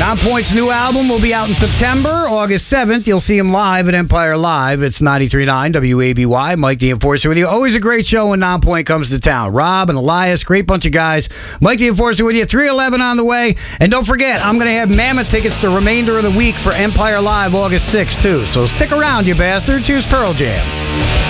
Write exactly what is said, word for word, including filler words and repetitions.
Nonpoint's new album will be out in September. August seventh, you'll see him live at Empire Live. It's ninety-three point nine W A B Y. Mike the Enforcer with you. Always a great show when Nonpoint comes to town. Rob and Elias, great bunch of guys. Mike the Enforcer with you. three eleven on the way. And don't forget, I'm going to have Mammoth tickets the remainder of the week for Empire Live August sixth, too. So stick around, you bastards. Here's Pearl Jam.